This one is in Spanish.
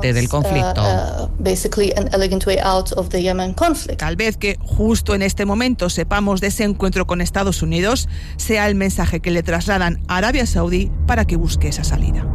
elegante del conflicto. Tal vez que justo en este momento sepamos de ese encuentro con Estados Unidos sea el mensaje que le trasladan a Arabia Saudí para que busque esa salida.